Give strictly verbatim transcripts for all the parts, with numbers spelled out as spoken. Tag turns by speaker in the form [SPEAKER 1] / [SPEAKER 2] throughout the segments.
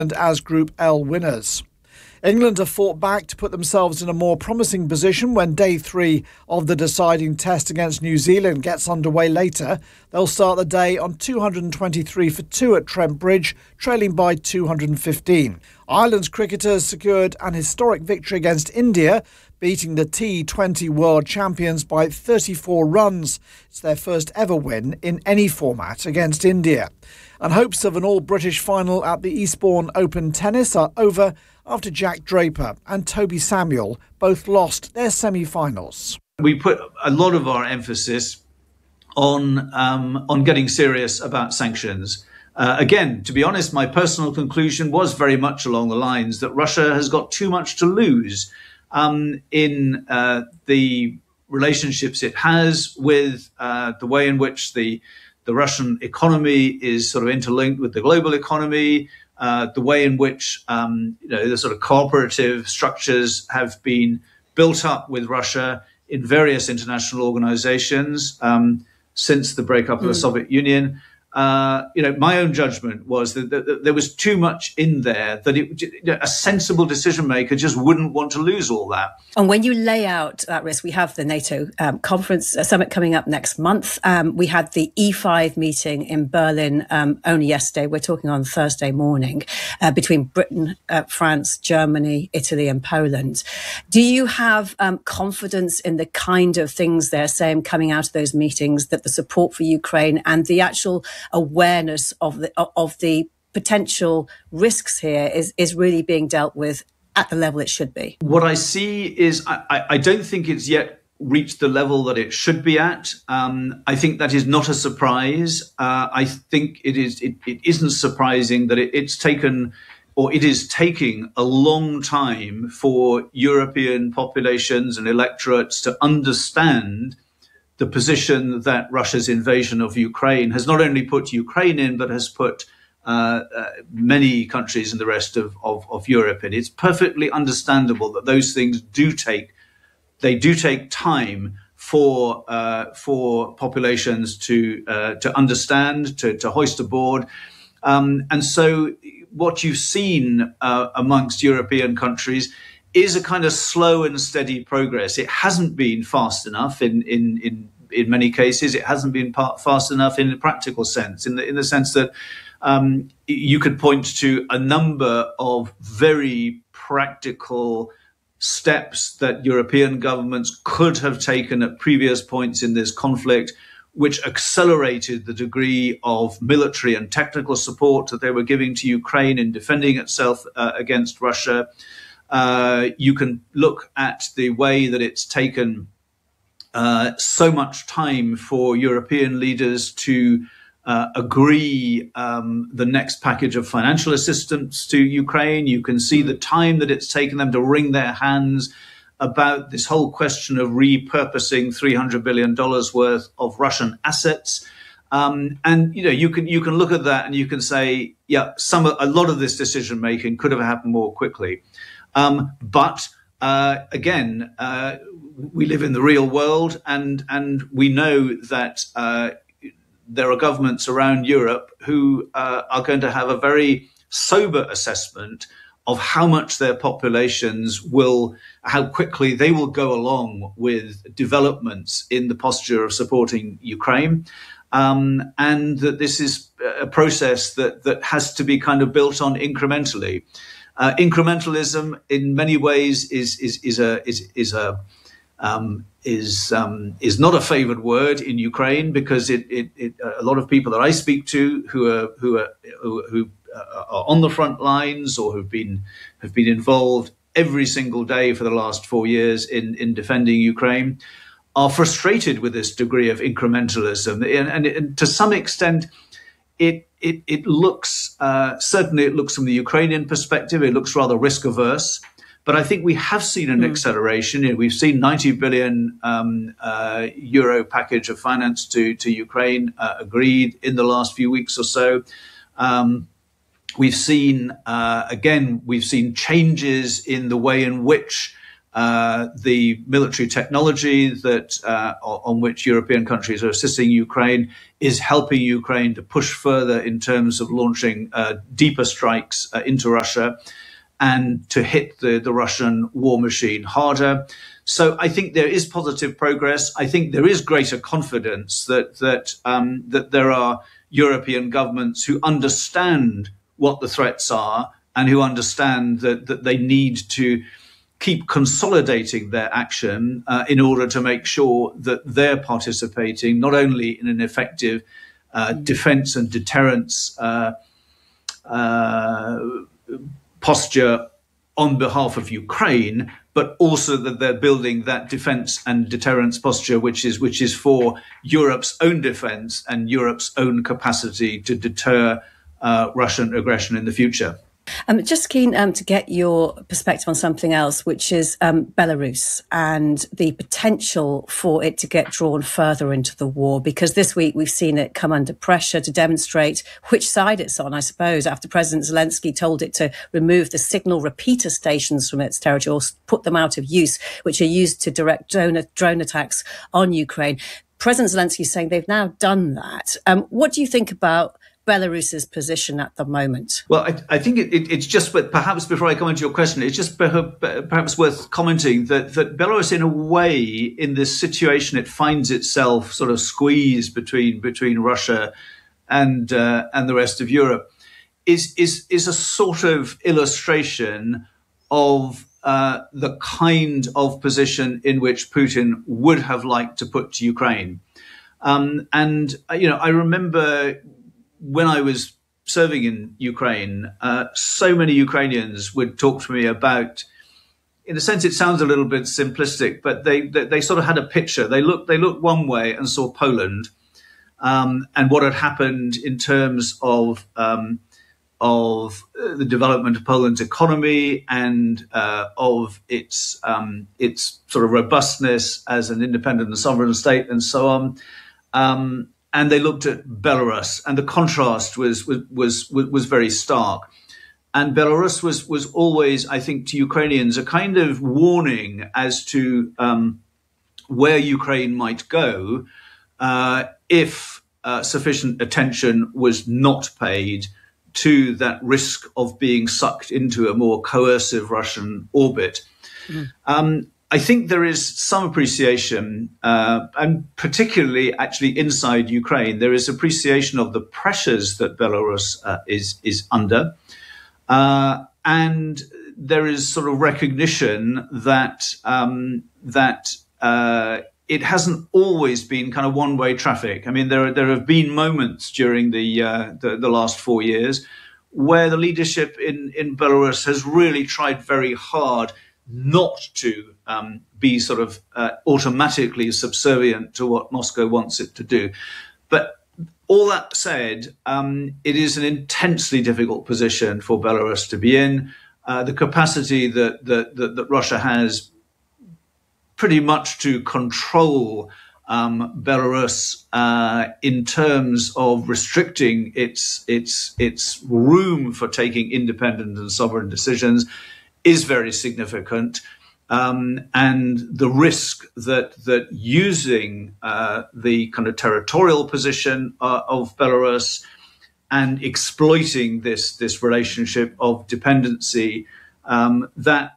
[SPEAKER 1] as Group L winners. England have fought back to put themselves in a more promising position when day three of the deciding test against New Zealand gets underway later. They'll start the day on two hundred twenty-three for two at Trent Bridge, trailing by two hundred fifteen. Ireland's cricketers secured an historic victory against India, beating the T twenty world champions by thirty-four runs. It's their first ever win in any format against India. And hopes of an all-British final at the Eastbourne Open Tennis are over after Jack Draper and Toby Samuel both lost their semi-finals.
[SPEAKER 2] We put a lot of our emphasis on um, on getting serious about sanctions. Uh, again, to be honest, my personal conclusion was very much along the lines that Russia has got too much to lose um, in uh, the relationships it has with uh, the way in which the the Russian economy is sort of interlinked with the global economy, uh, the way in which um, you know the sort of cooperative structures have been built up with Russia in various international organizations um, since the breakup of mm. the Soviet Union. Uh, you know, my own judgment was that, that, that there was too much in there, that it, you know, a sensible decision maker just wouldn't want to lose all that.
[SPEAKER 3] And when you lay out that risk, we have the NATO um, conference uh, summit coming up next month. Um, we had the E five meeting in Berlin um, only yesterday. We're talking on Thursday morning uh, between Britain, uh, France, Germany, Italy and Poland. Do you have um, confidence in the kind of things they're saying coming out of those meetings, that the support for Ukraine and the actual awareness of the of the potential risks here is is really being dealt with at the level it should be? What
[SPEAKER 2] I see is I, I don't think it's yet reached the level that it should be at. Um, I think that is not a surprise. Uh, I think it is. It, it isn't surprising that it, it's taken, or it is taking, a long time for European populations and electorates to understand the position that Russia's invasion of Ukraine has not only put Ukraine in, but has put uh, uh, many countries in the rest of, of, of Europe in. It's perfectly understandable that those things do take, they do take time for uh, for populations to uh, to understand, to, to hoist aboard. Um, and so what you've seen uh, amongst European countries is a kind of slow and steady progress. It hasn't been fast enough in in in, in many cases. It hasn't been fast enough in a practical sense, in the in the sense that um, you could point to a number of very practical steps that European governments could have taken at previous points in this conflict, which accelerated the degree of military and technical support that they were giving to Ukraine in defending itself uh, against Russia. Uh, you can look at the way that it's taken uh, so much time for European leaders to uh, agree um, the next package of financial assistance to Ukraine. You can see the time that it's taken them to wring their hands about this whole question of repurposing three hundred billion dollars worth of Russian assets. Um, and, you know, you can you can look at that and you can say, yeah, some a lot of this decision making could have happened more quickly. Um, but uh, again, uh, we live in the real world, and and we know that uh, there are governments around Europe who uh, are going to have a very sober assessment of how much their populations will, how quickly they will go along with developments in the posture of supporting Ukraine. Um, and that this is a process that, that has to be kind of built on incrementally. Uh, incrementalism, in many ways, is is is a is is a um, is um, is not a favoured word in Ukraine, because it, it, it a lot of people that I speak to who are who are who, who are on the front lines or who've been have been involved every single day for the last four years in in defending Ukraine are frustrated with this degree of incrementalism, and, and, and to some extent, it it it looks uh, certainly it looks from the Ukrainian perspective, it looks rather risk averse. But I think we have seen an mm. acceleration. You know, we've seen ninety billion um, uh, euro package of finance to to Ukraine uh, agreed in the last few weeks or so. Um, we've seen uh, again, we've seen changes in the way in which Uh, the military technology that uh, on which European countries are assisting Ukraine is helping Ukraine to push further in terms of launching uh, deeper strikes uh, into Russia and to hit the, the Russian war machine harder. So I think there is positive progress. I think there is greater confidence that that um, that there are European governments who understand what the threats are and who understand that that they need to keep consolidating their action uh, in order to make sure that they're participating not only in an effective uh, defense and deterrence uh, uh, posture on behalf of Ukraine, but also that they're building that defense and deterrence posture, which is which is for Europe's own defense and Europe's own capacity to deter uh, Russian aggression in the future.
[SPEAKER 3] I'm just keen um, to get your perspective on something else, which is um, Belarus and the potential for it to get drawn further into the war, because this week we've seen it come under pressure to demonstrate which side it's on, I suppose, after President Zelensky told it to remove the signal repeater stations from its territory or put them out of use, which are used to direct drone, drone attacks on Ukraine. President Zelensky is saying they've now done that. Um, what do you think about Belarus's position at the moment?
[SPEAKER 2] Well, I, I think it, it, it's just, but perhaps before I come into your question, it's just perhaps worth commenting that, that Belarus, in a way, in this situation, it finds itself sort of squeezed between between Russia and uh, and the rest of Europe, is is is a sort of illustration of uh, the kind of position in which Putin would have liked to put to Ukraine. Um, and you know, I remember when I was serving in Ukraine, uh, so many Ukrainians would talk to me about, in a sense, it sounds a little bit simplistic, but they they, they sort of had a picture. They looked they looked one way and saw Poland, um, and what had happened in terms of um, of the development of Poland's economy and uh, of its um, its sort of robustness as an independent and sovereign state, and so on. Um, And they looked at Belarus, and the contrast was was was was very stark. And Belarus was was always, I think, to Ukrainians a kind of warning as to um, where Ukraine might go uh, if uh, sufficient attention was not paid to that risk of being sucked into a more coercive Russian orbit. Mm. Um, I think there is some appreciation, uh, and particularly actually inside Ukraine, there is appreciation of the pressures that Belarus uh, is is under. Uh, and there is sort of recognition that um, that uh, it hasn't always been kind of one-way traffic. I mean, there, there have been moments during the, uh, the, the last four years where the leadership in, in Belarus has really tried very hard not to um, be sort of uh, automatically subservient to what Moscow wants it to do. But all that said, um, it is an intensely difficult position for Belarus to be in. Uh, the capacity that, that, that, that Russia has pretty much to control um, Belarus uh, in terms of restricting its, its, its room for taking independent and sovereign decisions is very significant, um, and the risk that that using uh, the kind of territorial position uh, of Belarus and exploiting this this relationship of dependency, um, that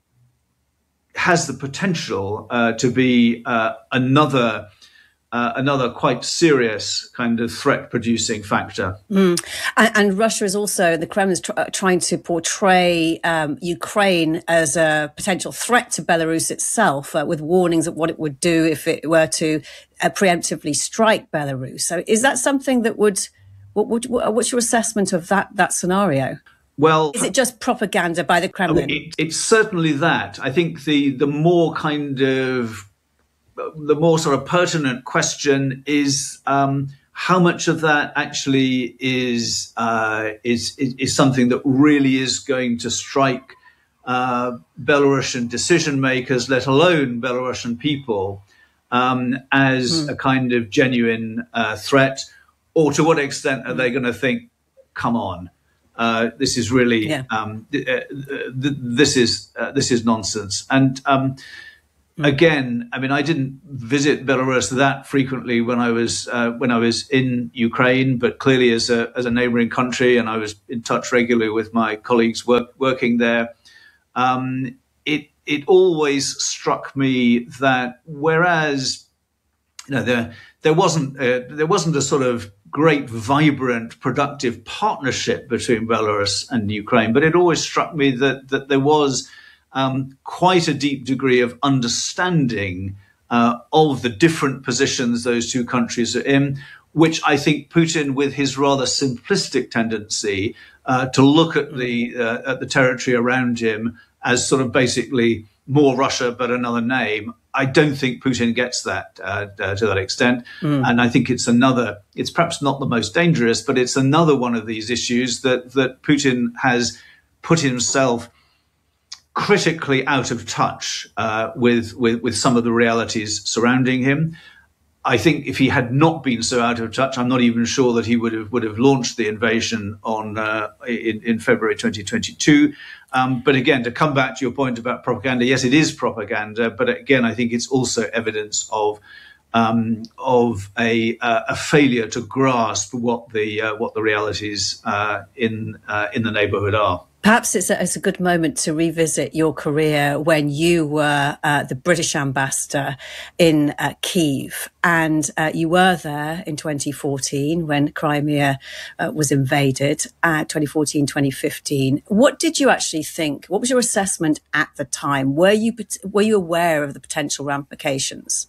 [SPEAKER 2] has the potential uh, to be uh, another. Uh, another quite serious kind of threat-producing factor.
[SPEAKER 3] Mm. And, and Russia is also, the Kremlin is tr- trying to portray um, Ukraine as a potential threat to Belarus itself, uh, with warnings of what it would do if it were to uh, preemptively strike Belarus. So is that something that would, what would, what's your assessment of that, that scenario?
[SPEAKER 2] Well,
[SPEAKER 3] is it just propaganda by the Kremlin?
[SPEAKER 2] It, it's certainly that. I think the, the more kind of the more sort of pertinent question is um, how much of that actually is, uh, is, is is something that really is going to strike uh, Belarusian decision makers, let alone Belarusian people, um, as mm. a kind of genuine uh, threat, or to what extent are they going to think, come on, Uh, this is really
[SPEAKER 3] yeah.
[SPEAKER 2] um, th- th- this is uh, this is nonsense. And um, again, I mean, I didn't visit Belarus that frequently when I was uh, when I was in Ukraine, but clearly as a as a neighboring country, and I was in touch regularly with my colleagues work, working there. Um, it it always struck me that whereas you know there there wasn't a, there wasn't a sort of great, vibrant, productive partnership between Belarus and Ukraine, but it always struck me that that there was um, quite a deep degree of understanding uh, of the different positions those two countries are in, which I think Putin, with his rather simplistic tendency uh, to look at the uh, at the territory around him as sort of basically more Russia but another name, I don't think Putin gets that uh, uh, to that extent. Mm. And I think it's another, it's perhaps not the most dangerous, but it's another one of these issues that, that Putin has put himself critically out of touch uh, with, with, with some of the realities surrounding him. I think if he had not been so out of touch, I'm not even sure that he would have would have launched the invasion on uh, in, in February twenty twenty-two. Um, but again, to come back to your point about propaganda, yes, it is propaganda. But again, I think it's also evidence of um, of a, uh, a failure to grasp what the uh, what the realities uh, in uh, in the neighbourhood are.
[SPEAKER 3] Perhaps it's a, it's a good moment to revisit your career when you were uh, the British ambassador in uh, Kyiv, and uh, you were there in twenty fourteen when Crimea uh, was invaded, uh, twenty fourteen, twenty fifteen. What did you actually think? What was your assessment at the time? Were you were you aware of the potential ramifications?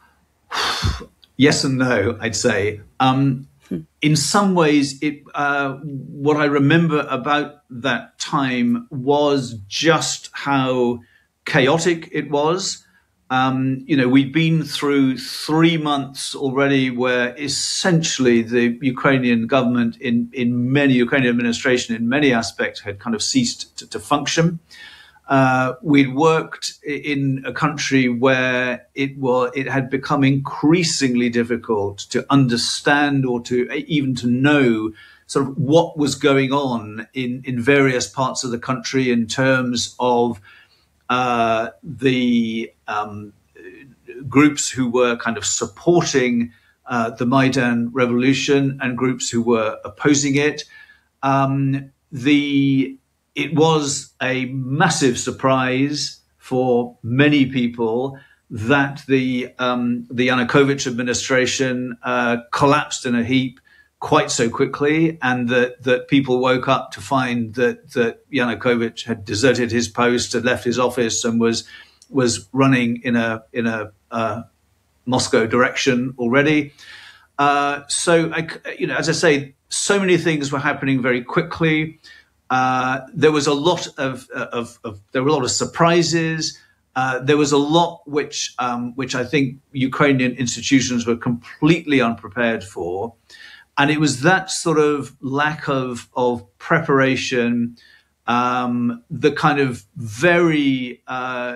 [SPEAKER 2] Yes and no, I'd say. Um, in some ways, it uh, what I remember about that time was just how chaotic it was. Um, you know, we'd been through three months already where essentially the Ukrainian government in, in many, Ukrainian administration in many aspects had kind of ceased to, to function. Uh, we'd worked in a country where it was, it had become increasingly difficult to understand or to even to know sort of what was going on in, in various parts of the country in terms of uh, the um, groups who were kind of supporting uh, the Maidan revolution and groups who were opposing it. Um, the It was a massive surprise for many people that the um, the Yanukovych administration uh, collapsed in a heap quite so quickly, and that, that people woke up to find that, that Yanukovych had deserted his post, had left his office, and was was running in a in a uh, Moscow direction already. Uh, so, I, you know, as I say, so many things were happening very quickly. Uh, there was a lot of, of, of there were a lot of surprises. Uh, there was a lot which um, which I think Ukrainian institutions were completely unprepared for, and it was that sort of lack of of preparation, um, the kind of very uh,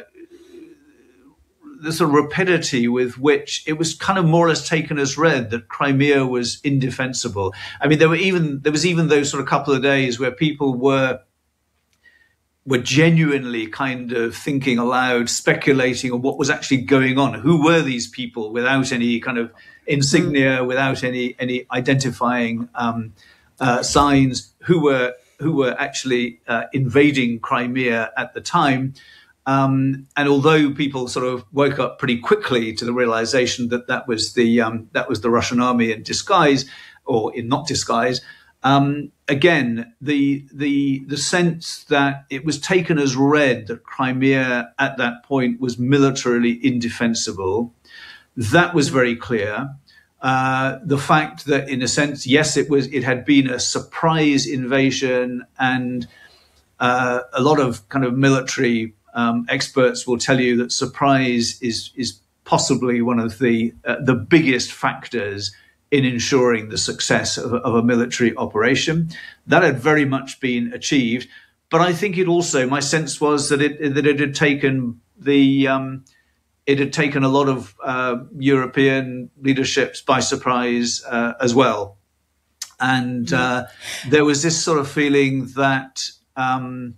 [SPEAKER 2] the sort of rapidity with which it was kind of more or less taken as read that Crimea was indefensible. I mean, there were even there was even those sort of couple of days where people were were genuinely kind of thinking aloud, speculating on what was actually going on. Who were these people without any kind of insignia, mm. without any any identifying um, uh, signs? Who were who were actually uh, invading Crimea at the time? Um, and although people sort of woke up pretty quickly to the realization that that was the um, that was the Russian army in disguise, or in not disguise, um, again the the the sense that it was taken as read that Crimea at that point was militarily indefensible, that was very clear. Uh, the fact that, in a sense, yes, it was it had been a surprise invasion, and uh, a lot of kind of military Um, experts will tell you that surprise is is possibly one of the uh, the biggest factors in ensuring the success of, of a military operation. That had very much been achieved, but I think it also, my sense was that it that it had taken the um, it had taken a lot of uh, European leaderships by surprise uh, as well. And uh, there was this sort of feeling that um,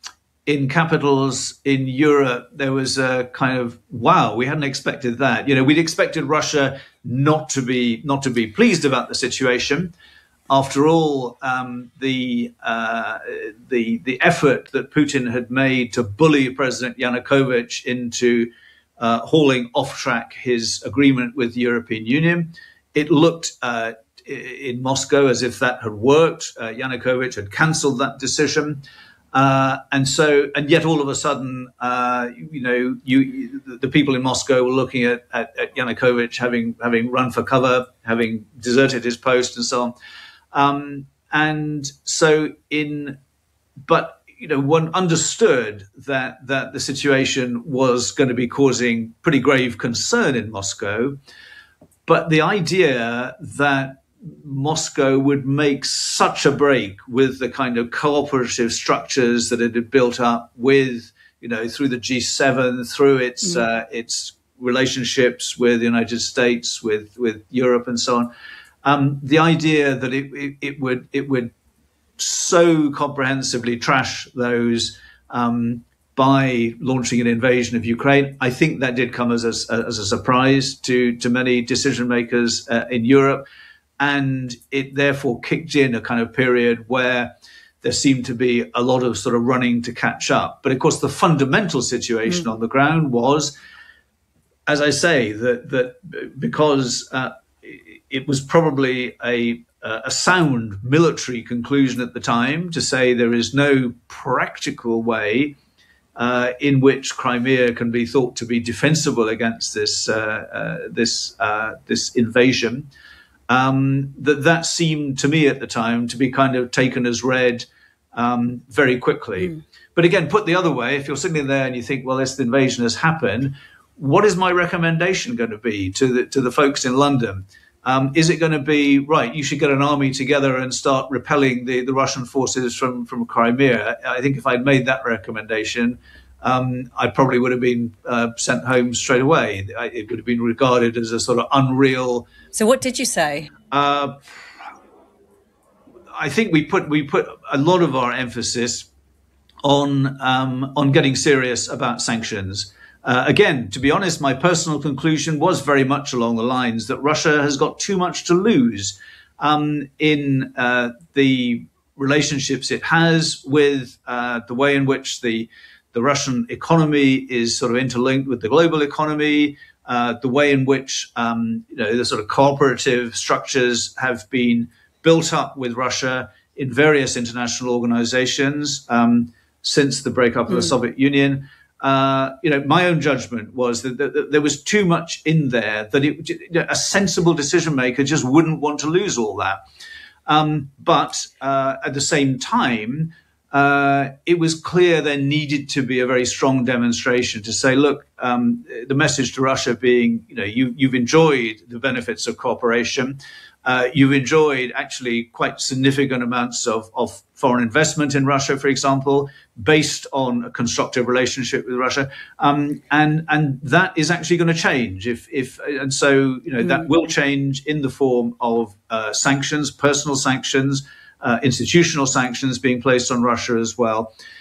[SPEAKER 2] in capitals in Europe, there was a kind of, wow, we hadn't expected that. You know, we'd expected Russia not to be not to be pleased about the situation. After all, um, the uh, the the effort that Putin had made to bully President Yanukovych into uh, hauling off track his agreement with the European Union, it looked uh, in Moscow as if that had worked. Uh, Yanukovych had cancelled that decision. Uh, and so, and yet all of a sudden, uh, you know, you, the people in Moscow were looking at, at, at Yanukovych having, having run for cover, having deserted his post and so on. Um, and so in, but, you know, one understood that, that the situation was going to be causing pretty grave concern in Moscow. But the idea that Moscow would make such a break with the kind of cooperative structures that it had built up with, you know, through the G seven, through its mm. uh, its relationships with the United States, with with Europe, and so on. Um, the idea that it, it, it would it would so comprehensively trash those um, by launching an invasion of Ukraine, I think that did come as a, as a surprise to to many decision makers uh, in Europe. And it therefore kicked in a kind of period where there seemed to be a lot of sort of running to catch up. But of course, the fundamental situation mm. on the ground was, as I say, that that because uh, it was probably a a sound military conclusion at the time to say there is no practical way uh, in which Crimea can be thought to be defensible against this uh, uh, this uh, this invasion. Um, that that seemed to me at the time to be kind of taken as read um, very quickly. Mm. But again, put the other way, if you're sitting there and you think, well, this invasion has happened, what is my recommendation going to be to the to the folks in London? Um, is it going to be, right, you should get an army together and start repelling the, the Russian forces from, from Crimea? I think if I'd made that recommendation, Um, I probably would have been uh, sent home straight away. It would have been regarded as a sort of unreal.
[SPEAKER 3] So, what did you say? Uh,
[SPEAKER 2] I think we put we put a lot of our emphasis on um, on getting serious about sanctions. Uh, again, to be honest, my personal conclusion was very much along the lines that Russia has got too much to lose um, in uh, the relationships it has with uh, the way in which the The Russian economy is sort of interlinked with the global economy, uh, the way in which um, you know, the sort of cooperative structures have been built up with Russia in various international organizations um, since the breakup of mm. the Soviet Union. Uh, you know, my own judgment was that, that, that there was too much in there that it, you know, a sensible decision maker just wouldn't want to lose all that. Um, but uh, at the same time, Uh, it was clear there needed to be a very strong demonstration to say, look, um, the message to Russia being, you know, you, you've enjoyed the benefits of cooperation. Uh, you've enjoyed actually quite significant amounts of, of foreign investment in Russia, for example, based on a constructive relationship with Russia. Um, and, and that is actually going to change. If, if, and so, you know, mm. that will change in the form of uh, sanctions, personal sanctions, Uh, institutional sanctions being placed on Russia as well.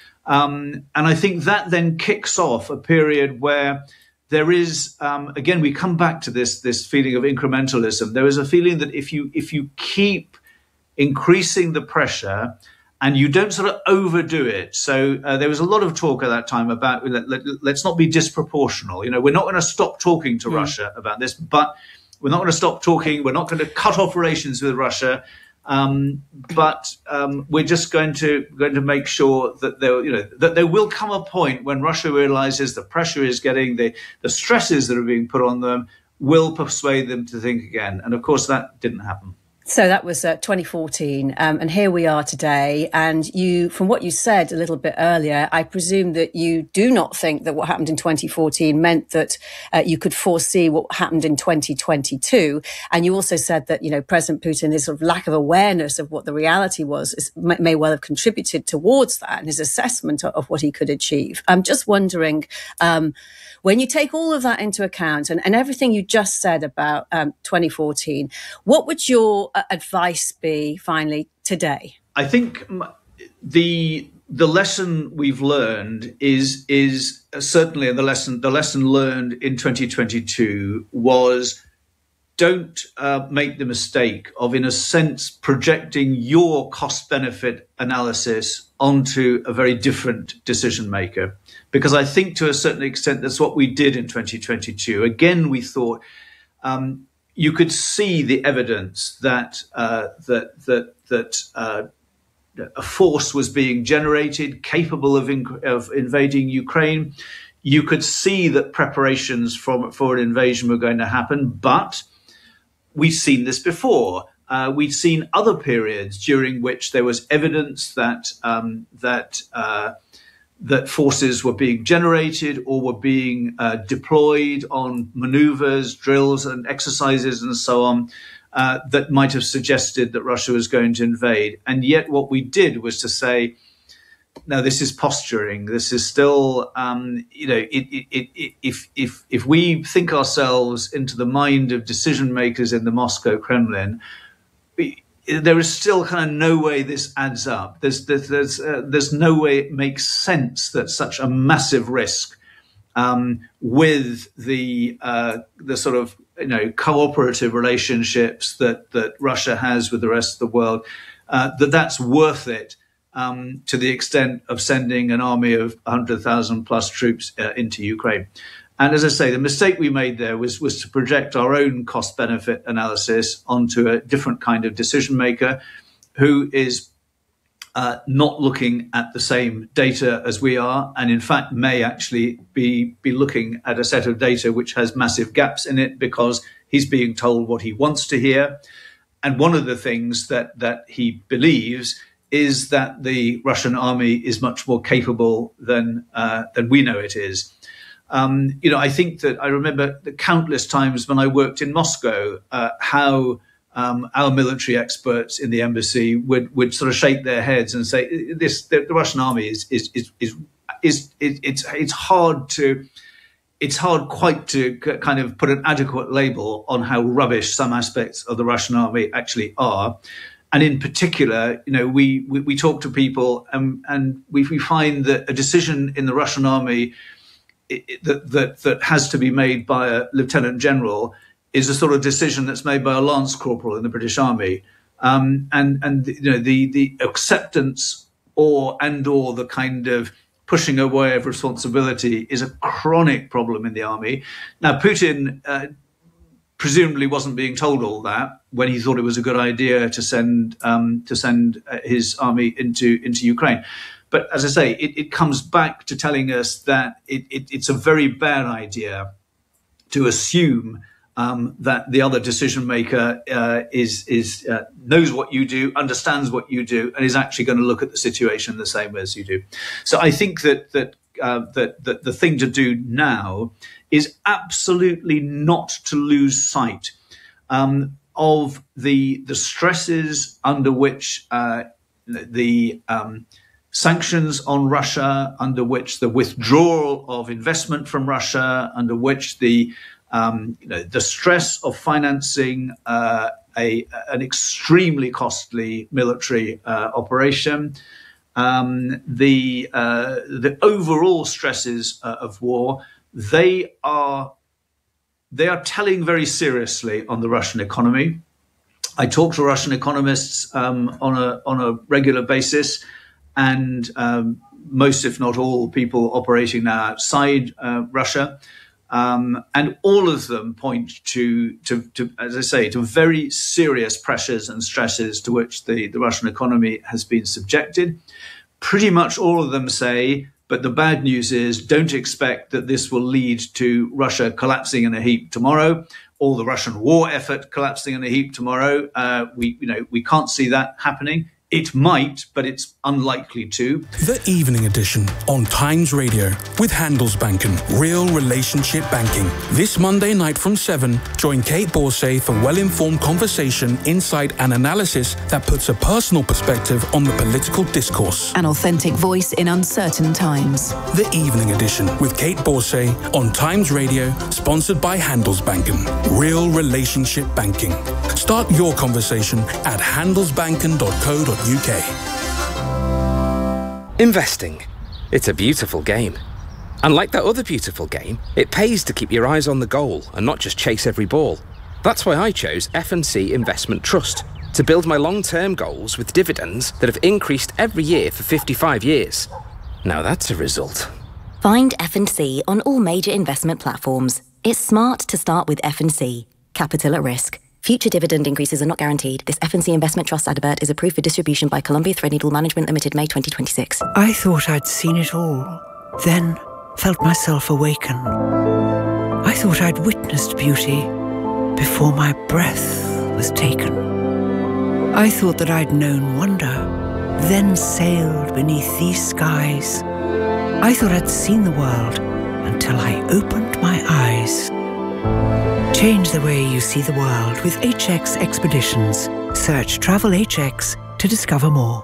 [SPEAKER 2] Um, and I think that then kicks off a period where there is, um, again, we come back to this, this feeling of incrementalism. There is a feeling that if you, if you keep increasing the pressure and you don't sort of overdo it. So uh, there was a lot of talk at that time about let, let, let's not be disproportional. You know, we're not going to stop talking to mm. Russia about this, but we're not going to stop talking. We're not going to cut off relations with Russia. Um, but um, we're just going to going to make sure that there, you know, that there will come a point when Russia realizes the pressure is getting, the the stresses that are being put on them will persuade them to think again. And of course, that didn't happen.
[SPEAKER 3] So that was uh, twenty fourteen, um, and here we are today. And you, from what you said a little bit earlier, I presume that you do not think that what happened in twenty fourteen meant that uh, you could foresee what happened in twenty twenty-two. And you also said that, you know, President Putin, his sort of lack of awareness of what the reality was is, may, may well have contributed towards that and his assessment of, of what he could achieve. I'm just wondering, um, when you take all of that into account and, and everything you just said about um, twenty fourteen, what would your advice be finally today?
[SPEAKER 2] I think the the lesson we've learned is is certainly the lesson the lesson learned in twenty twenty-two was don't uh, make the mistake of, in a sense, projecting your cost benefit analysis onto a very different decision maker, because I think to a certain extent that's what we did in twenty twenty-two. Again, we thought um, you could see the evidence that uh, that that that uh, a force was being generated capable of, inc- of invading Ukraine. You could see that preparations from, for an invasion were going to happen, but we've seen this before. Uh, we've seen other periods during which there was evidence that um, that uh, that forces were being generated or were being uh, deployed on maneuvers, drills, and exercises, and so on, uh, that might have suggested that Russia was going to invade. And yet, what we did was to say, no, this is posturing. This is still, um, you know, it, it, it, it, if if if we think ourselves into the mind of decision makers in the Moscow Kremlin, we, there is still kind of no way this adds up. There's there's there's, uh, there's no way it makes sense that such a massive risk, um, with the uh, the sort of you know cooperative relationships that that Russia has with the rest of the world, uh, that that's worth it. Um, to the extent of sending an army of one hundred thousand plus troops uh, into Ukraine. And as I say, the mistake we made there was, was to project our own cost-benefit analysis onto a different kind of decision maker who is uh, not looking at the same data as we are, and in fact may actually be, be looking at a set of data which has massive gaps in it because he's being told what he wants to hear. And one of the things that, that he believes is that the Russian army is much more capable than uh, than we know it is. Um, you know, I think that I remember the countless times when I worked in Moscow, uh, how um, our military experts in the embassy would, would sort of shake their heads and say, "This the, the Russian army is is is is, is it, it's it's hard to." It's hard quite to kind of put an adequate label on how rubbish some aspects of the Russian army actually are. And in particular, you know, we, we, we talk to people and, and we, we find that a decision in the Russian army it, it, that, that, that has to be made by a lieutenant general is a sort of decision that's made by a lance corporal in the British Army. Um, and, and, you know, the, the acceptance or, and or the kind of pushing away of responsibility is a chronic problem in the army. Now, Putin, uh, presumably wasn't being told all that when he thought it was a good idea to send um, to send uh, his army into into Ukraine. But as I say, it, it comes back to telling us that it, it, it's a very bad idea to assume um, that the other decision maker uh, is is uh, knows what you do, understands what you do, and is actually going to look at the situation the same as you do. So I think that that uh, that, that the thing to do now is absolutely not to lose sight um, of the the stresses under which uh, the um, sanctions on Russia, under which the withdrawal of investment from Russia, under which the um, you know, the stress of financing uh, a an extremely costly military uh, operation, um, the uh, the overall stresses uh, of war. They are they are telling very seriously on the Russian economy. I talk to Russian economists um, on a on a regular basis, and um, most, if not all, people operating now outside uh, Russia, um, and all of them point to, to to as I say, to very serious pressures and stresses to which the, the Russian economy has been subjected. Pretty much all of them say. But the bad news is, don't expect that this will lead to Russia collapsing in a heap tomorrow, or the Russian war effort collapsing in a heap tomorrow. Uh, we, you know, we can't see that happening. It might, but it's unlikely to.
[SPEAKER 4] The Evening Edition on Times Radio with Handelsbanken, real relationship banking. This Monday night from seven, join Kate Borsay for well-informed conversation, insight and analysis that puts a personal perspective on the political discourse.
[SPEAKER 5] An authentic voice in uncertain times.
[SPEAKER 4] The Evening Edition with Kate Borsay on Times Radio, sponsored by Handelsbanken, real relationship banking. Start your conversation at handelsbanken dot co dot uk.
[SPEAKER 6] Investing. It's a beautiful game. And like that other beautiful game, it pays to keep your eyes on the goal and not just chase every ball. That's why I chose F and C Investment Trust, to build my long-term goals with dividends that have increased every year for fifty-five years. Now that's a result.
[SPEAKER 7] Find F and C on all major investment platforms. It's smart to start with F and C. Capital at risk. Future dividend increases are not guaranteed. This F and C Investment Trust advert is approved for distribution by Columbia Threadneedle Management Limited, May twenty twenty-six.
[SPEAKER 8] I thought I'd seen it all, then felt myself awaken. I thought I'd witnessed beauty before my breath was taken. I thought that I'd known wonder, then sailed beneath these skies. I thought I'd seen the world until I opened my eyes. Change the way you see the world with H X Expeditions. Search Travel H X to discover more.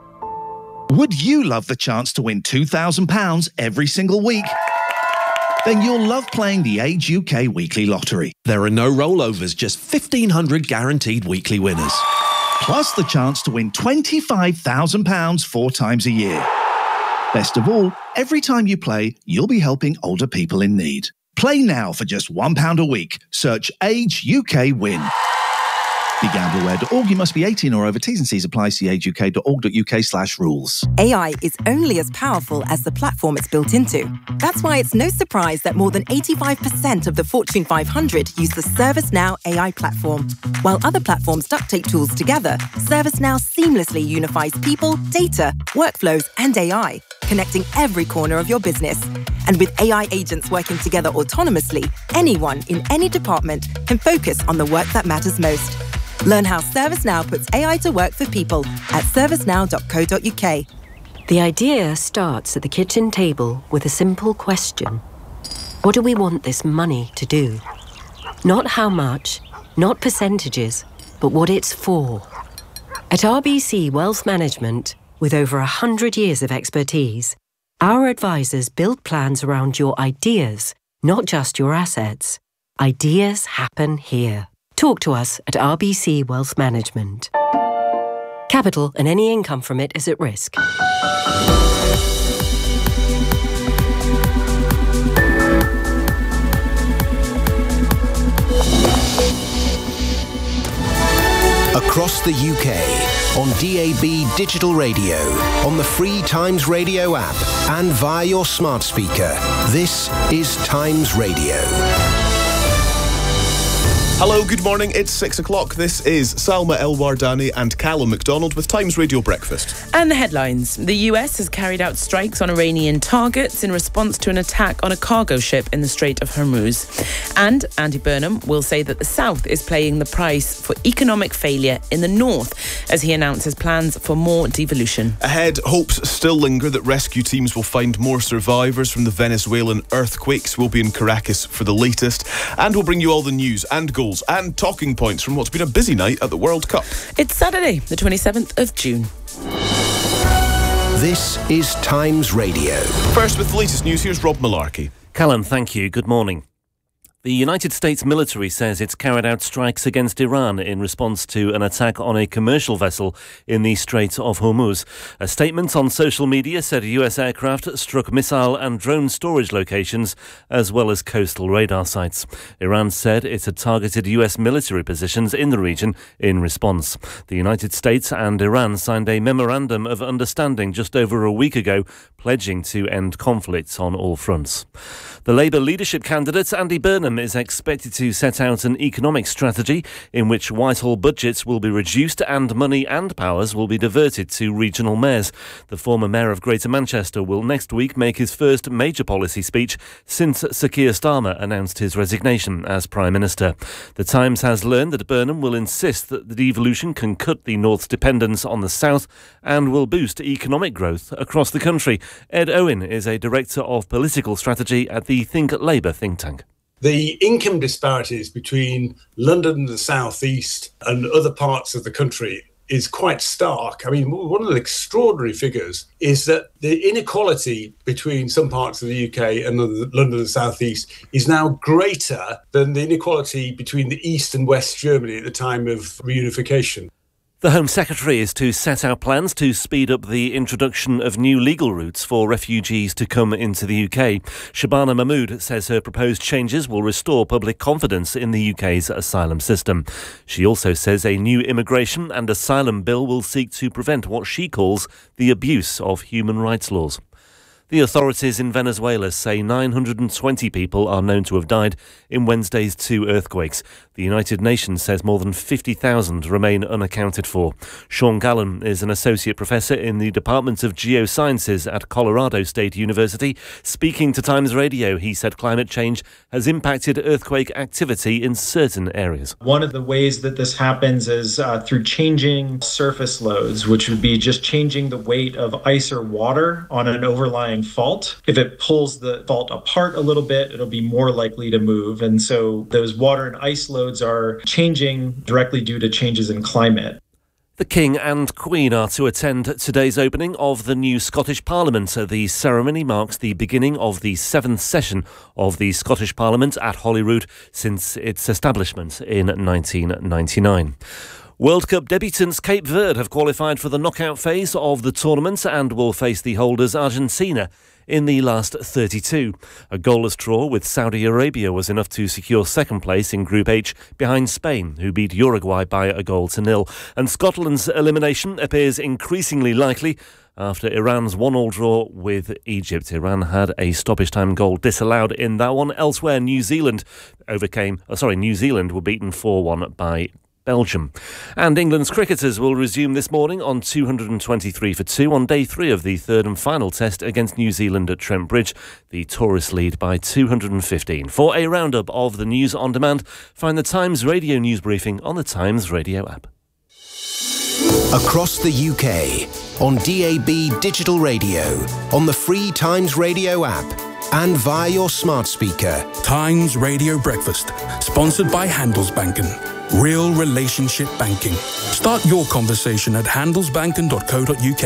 [SPEAKER 9] Would you love the chance to win two thousand pounds every single week? Then you'll love playing the Age U K Weekly Lottery.
[SPEAKER 10] There are no rollovers, just fifteen hundred guaranteed weekly winners.
[SPEAKER 9] Plus the chance to win twenty-five thousand pounds four times a year. Best of all, every time you play, you'll be helping older people in need. Play now for just one pound a week. Search Age U K Win. Be gamble aware dot org. You must be eighteen or over. T's and C's apply. See age u k dot org dot u k slash rules.
[SPEAKER 11] A I is only as powerful as the platform it's built into. That's why it's no surprise that more than eighty-five percent of the Fortune five hundred use the ServiceNow A I platform. While other platforms duct tape tools together, ServiceNow seamlessly unifies people, data, workflows, and A I, connecting every corner of your business. And with A I agents working together autonomously, anyone in any department can focus on the work that matters most. Learn how ServiceNow puts A I to work for people at servicenow dot co dot u k.
[SPEAKER 12] The idea starts at the kitchen table with a simple question. What do we want this money to do? Not how much, not percentages, but what it's for. At R B C Wealth Management, with over one hundred years of expertise, our advisors build plans around your ideas, not just your assets. Ideas happen here. Talk to us at R B C Wealth Management. Capital and any income from it is at risk.
[SPEAKER 13] Across the U K, on D A B digital radio, on the free Times Radio app, and via your smart speaker, this is Times Radio.
[SPEAKER 14] Hello, good morning. It's six o'clock. This is Salma El-Wardani and Callum McDonald with Times Radio Breakfast.
[SPEAKER 15] And the headlines. The U S has carried out strikes on Iranian targets in response to an attack on a cargo ship in the Strait of Hormuz. And Andy Burnham will say that the South is paying the price for economic failure in the North as he announces plans for more devolution.
[SPEAKER 14] Ahead, hopes still linger that rescue teams will find more survivors from the Venezuelan earthquakes. We'll be in Caracas for the latest. And we'll bring you all the news and goals and talking points from what's been a busy night at the World Cup.
[SPEAKER 15] It's Saturday, the twenty-seventh of June.
[SPEAKER 13] This is Times Radio.
[SPEAKER 14] First with the latest news, here's Rob Malarkey.
[SPEAKER 16] Callum, thank you. Good morning. The United States military says it's carried out strikes against Iran in response to an attack on a commercial vessel in the Strait of Hormuz. A statement on social media said U S aircraft struck missile and drone storage locations as well as coastal radar sites. Iran said it had targeted U S military positions in the region in response. The United States and Iran signed a memorandum of understanding just over a week ago, pledging to end conflicts on all fronts. The Labour leadership candidate Andy Burnham is expected to set out an economic strategy in which Whitehall budgets will be reduced and money and powers will be diverted to regional mayors. The former mayor of Greater Manchester will next week make his first major policy speech since Sir Keir Starmer announced his resignation as Prime Minister. The Times has learned that Burnham will insist that the devolution can cut the North's dependence on the South and will boost economic growth across the country. Ed Owen is a director of political strategy at the Think Labour think tank.
[SPEAKER 17] The income disparities between London and the South East and other parts of the country is quite stark. I mean, one of the extraordinary figures is that the inequality between some parts of the U K and the London and South East is now greater than the inequality between the East and West Germany at the time of reunification.
[SPEAKER 16] The Home Secretary is to set out plans to speed up the introduction of new legal routes for refugees to come into the U K. Shabana Mahmood says her proposed changes will restore public confidence in the U K's asylum system. She also says a new immigration and asylum bill will seek to prevent what she calls the abuse of human rights laws. The authorities in Venezuela say nine hundred twenty people are known to have died in Wednesday's two earthquakes. The United Nations says more than fifty thousand remain unaccounted for. Sean Gallen is an associate professor in the Department of Geosciences at Colorado State University. Speaking to Times Radio, he said climate change has impacted earthquake activity in certain areas.
[SPEAKER 18] One of the ways that this happens is uh, through changing surface loads, which would be just changing the weight of ice or water on an overlying fault. If it pulls the fault apart a little bit, it'll be more likely to move. And so those water and ice loads are changing directly due to changes in climate.
[SPEAKER 16] The King and Queen are to attend today's opening of the new Scottish Parliament. The ceremony marks the beginning of the seventh session of the Scottish Parliament at Holyrood since its establishment in nineteen ninety-nine. World Cup debutants Cape Verde have qualified for the knockout phase of the tournament and will face the holders Argentina in the last thirty-two. A goalless draw with Saudi Arabia was enough to secure second place in Group H behind Spain, who beat Uruguay by a goal to nil. And Scotland's elimination appears increasingly likely after Iran's one-all draw with Egypt. Iran had a stoppage time goal disallowed in that one. Elsewhere, New Zealand overcame, oh, sorry, New Zealand were beaten four one by Belgium. And England's cricketers will resume this morning on two hundred twenty-three for two on day three of the third and final test against New Zealand at Trent Bridge. The tourists lead by two hundred fifteen. For a roundup of the news on demand, find the Times Radio news briefing on the Times Radio app.
[SPEAKER 13] Across the U K, on D A B digital radio, on the free Times Radio app, and via your smart speaker.
[SPEAKER 4] Times Radio Breakfast, sponsored by Handelsbanken. Real relationship banking. Start your conversation at handelsbanken dot co dot uk.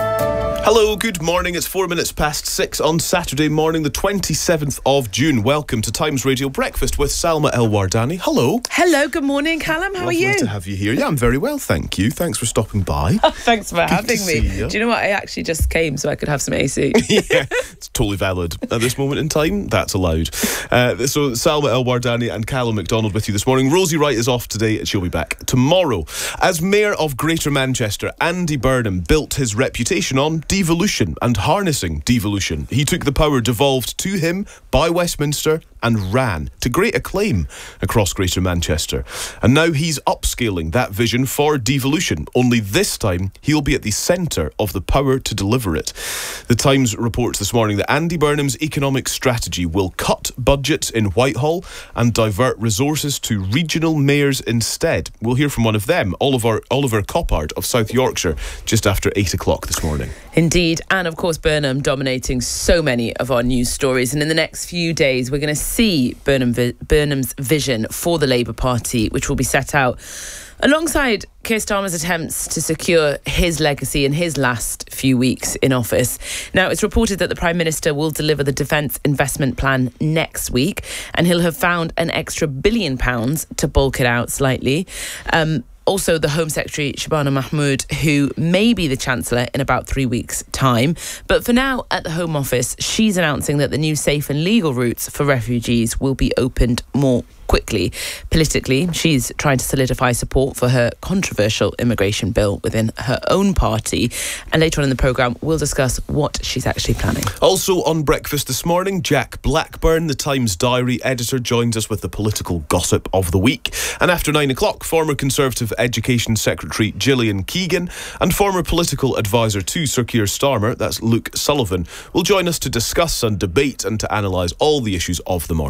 [SPEAKER 14] Hello, good morning. It's four minutes past six on Saturday morning, the twenty-seventh of June. Welcome to Times Radio Breakfast with Salma El-Wardani. Hello.
[SPEAKER 15] Hello, good morning, Callum. How
[SPEAKER 14] Lovely
[SPEAKER 15] are you?
[SPEAKER 14] to have you here. Yeah, I'm very well, thank you. Thanks for stopping by.
[SPEAKER 15] Oh, thanks for
[SPEAKER 14] Good
[SPEAKER 15] having
[SPEAKER 14] to
[SPEAKER 15] me.
[SPEAKER 14] see you.
[SPEAKER 15] Do you know what? I actually just came so I could have some A C.
[SPEAKER 14] Yeah, it's totally valid at this moment in time. That's allowed. Uh, so Salma El-Wardani and Callum MacDonald with you this morning. Rosie Wright is off today and she'll be back tomorrow. As Mayor of Greater Manchester, Andy Burnham built his reputation on devolution and harnessing devolution. He took the power devolved to him by Westminster and ran to great acclaim across Greater Manchester. And now he's upscaling that vision for devolution, only this time he'll be at the centre of the power to deliver it. The Times reports this morning that Andy Burnham's economic strategy will cut budgets in Whitehall and divert resources to regional mayors instead. We'll hear from one of them, Oliver, Oliver Coppard of South Yorkshire, just after eight o'clock this morning.
[SPEAKER 15] Indeed, and of course Burnham dominating so many of our news stories. And in the next few days, we're going to see Burnham vi- Burnham's vision for the Labour Party, which will be set out alongside Keir Starmer's attempts to secure his legacy in his last few weeks in office. Now, it's reported that the Prime Minister will deliver the Defence Investment Plan next week, and he'll have found an extra billion pounds to bulk it out slightly. Um, Also, the Home Secretary, Shabana Mahmood, who may be the Chancellor in about three weeks' time. But for now, at the Home Office, she's announcing that the new safe and legal routes for refugees will be opened more quickly. Politically, she's trying to solidify support for her controversial immigration bill within her own party. And later on in the programme, we'll discuss what she's actually planning.
[SPEAKER 14] Also on Breakfast this morning, Jack Blackburn, the Times Diary editor, joins us with the political gossip of the week. And after nine o'clock, former Conservative Education Secretary Gillian Keegan and former political advisor to Sir Keir Starmer, that's Luke Sullivan, will join us to discuss and debate and to analyse all the issues of the morning.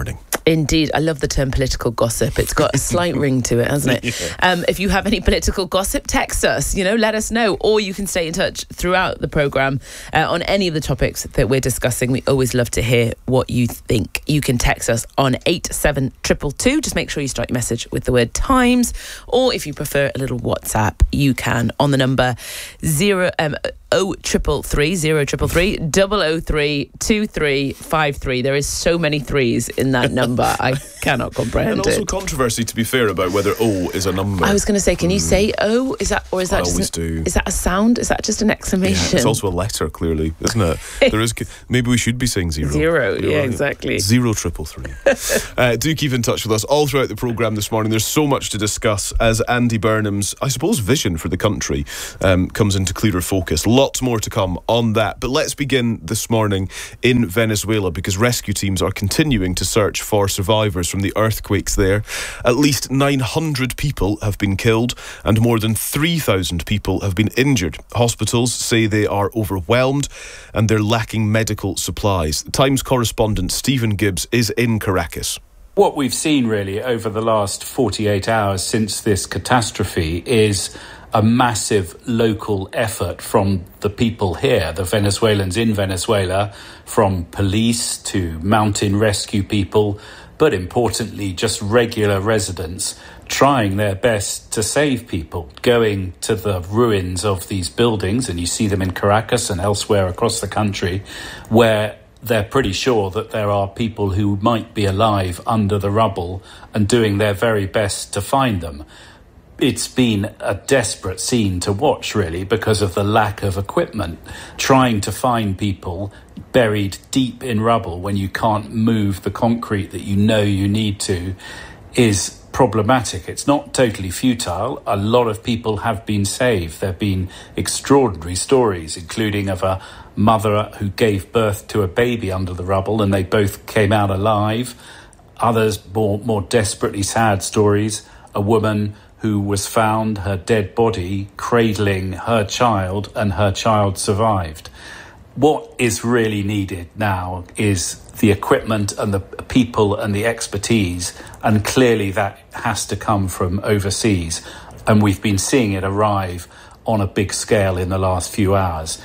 [SPEAKER 15] Indeed. I love the term political gossip. It's got a slight ring to it, hasn't it? Yeah. Um, if you have any political gossip, text us, you know, let us know. Or you can stay in touch throughout the programme uh, on any of the topics that we're discussing. We always love to hear what you think. You can text us on eight seven two two two. Just make sure you start your message with the word Times. Or if you prefer a little WhatsApp, you can on the number zero um, oh triple three zero triple three double oh three two three five three. There is so many threes in that number. I cannot comprehend
[SPEAKER 14] it. And also
[SPEAKER 15] it.
[SPEAKER 14] controversy, to be fair, about whether O is a number.
[SPEAKER 15] I was going to say, can you say O? Is that, or is that
[SPEAKER 14] I
[SPEAKER 15] just
[SPEAKER 14] always
[SPEAKER 15] an,
[SPEAKER 14] do.
[SPEAKER 15] Is that a sound? Is that just an exclamation?
[SPEAKER 14] Yeah, it's also a letter, clearly, isn't it? There is. Maybe we should be saying zero.
[SPEAKER 15] Zero,
[SPEAKER 14] You're
[SPEAKER 15] yeah,
[SPEAKER 14] right.
[SPEAKER 15] exactly.
[SPEAKER 14] Zero triple three. uh, do keep in touch with us all throughout the programme this morning. There's so much to discuss as Andy Burnham's, I suppose, vision for the country um, comes into clearer focus. Lots more to come on that. But let's begin this morning in Venezuela, because rescue teams are continuing to search for survivors from the earthquakes there. At least nine hundred people have been killed and more than three thousand people have been injured. Hospitals say they are overwhelmed and they're lacking medical supplies. The Times correspondent Stephen Gibbs is in Caracas.
[SPEAKER 19] What we've seen really over the last forty-eight hours since this catastrophe is a massive local effort from the people here, the Venezuelans in Venezuela, from police to mountain rescue people, but importantly, just regular residents trying their best to save people, going to the ruins of these buildings, and you see them in Caracas and elsewhere across the country, where they're pretty sure that there are people who might be alive under the rubble and doing their very best to find them. It's been a desperate scene to watch, really, because of the lack of equipment. Trying to find people buried deep in rubble when you can't move the concrete that you know you need to is problematic. It's not totally futile. A lot of people have been saved. There have been extraordinary stories, including of a mother who gave birth to a baby under the rubble and they both came out alive. Others, more, more desperately sad stories, a woman who was found, her dead body, cradling her child, and her child survived. What is really needed now is the equipment and the people and the expertise, and clearly that has to come from overseas. And we've been seeing it arrive on a big scale in the last few hours.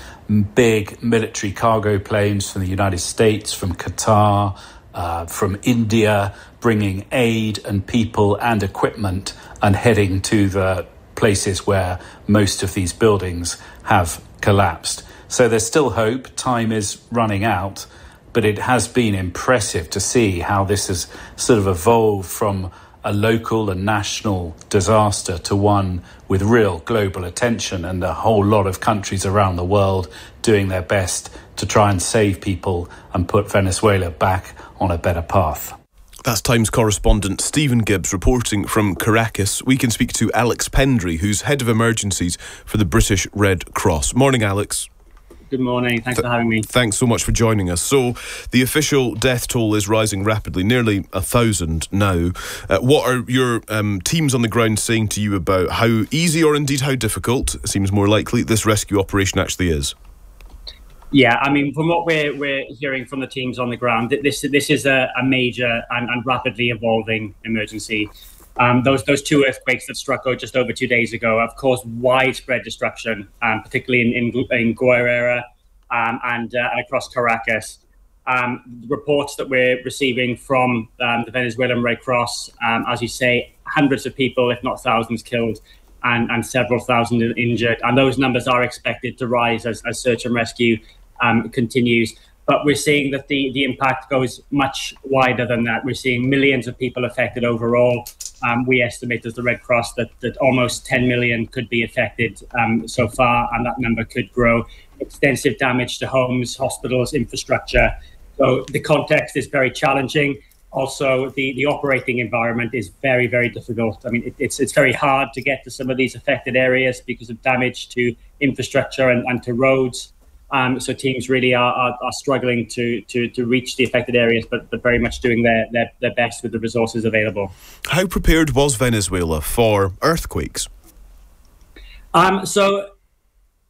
[SPEAKER 19] Big military cargo planes from the United States, from Qatar, uh, from India, bringing aid and people and equipment and heading to the places where most of these buildings have collapsed. So there's still hope. Time is running out, but it has been impressive to see how this has sort of evolved from a local and national disaster to one with real global attention, and a whole lot of countries around the world doing their best to try and save people and put Venezuela back on a better path.
[SPEAKER 14] That's Times correspondent Stephen Gibbs reporting from Caracas. We can speak to Alex Pendry, who's head of emergencies for the British Red Cross. Morning, Alex.
[SPEAKER 20] Good morning. Thanks Th- for having me.
[SPEAKER 14] Thanks so much for joining us. So, the official death toll is rising rapidly, nearly a thousand now. Uh, what are your um, teams on the ground saying to you about how easy, or indeed how difficult, it seems more likely, this rescue operation actually is?
[SPEAKER 20] Yeah, I mean, from what we're we're hearing from the teams on the ground, this this is a, a major and, and rapidly evolving emergency. Um, those those two earthquakes that struck just over two days ago have caused widespread destruction, um, particularly in in, in Guerrera um, and uh, across Caracas. Um, reports that we're receiving from um, the Venezuelan Red Cross, um, as you say, hundreds of people, if not thousands, killed, and, and several thousand injured. And those numbers are expected to rise as, as search and rescue um, continues. But we're seeing that the, the impact goes much wider than that. We're seeing millions of people affected overall. Um, we estimate as the Red Cross that, that almost ten million could be affected um, so far, and that number could grow. Extensive damage to homes, hospitals, infrastructure. So the context is very challenging. Also, the, the operating environment is very, very difficult. I mean, it, it's it's very hard to get to some of these affected areas because of damage to infrastructure and, and to roads. Um, so teams really are, are, are struggling to, to to reach the affected areas, but, but very much doing their, their, their best with the resources available.
[SPEAKER 14] How prepared was Venezuela for earthquakes?
[SPEAKER 20] Um, so